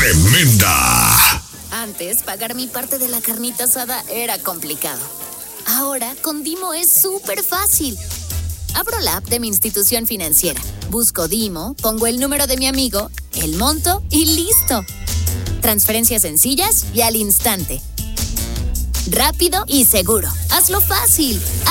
tremenda. Antes, pagar mi parte de la carnita asada era complicado. Ahora, con Dimo es súper fácil. Abro la app de mi institución financiera, busco Dimo, pongo el número de mi amigo, el monto y ¡listo! Transferencias sencillas y al instante. Rápido y seguro. Hazlo fácil.